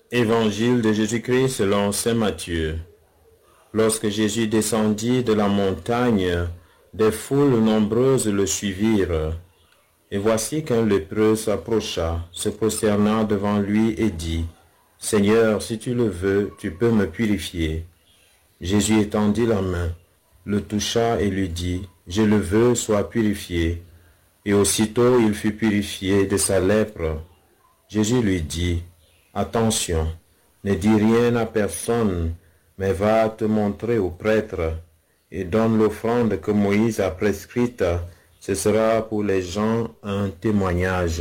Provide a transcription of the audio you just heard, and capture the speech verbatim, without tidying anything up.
Évangile de Jésus-Christ selon saint Matthieu. Lorsque Jésus descendit de la montagne, des foules nombreuses le suivirent. Et voici qu'un lépreux s'approcha, se prosterna devant lui et dit, « Seigneur, si tu le veux, tu peux me purifier. » Jésus étendit la main, le toucha et lui dit, « Je le veux, sois purifié. » Et aussitôt il fut purifié de sa lèpre. Jésus lui dit, « Attention, ne dis rien à personne, mais va te montrer au prêtre et donne l'offrande que Moïse a prescrite. Ce sera pour les gens un témoignage. »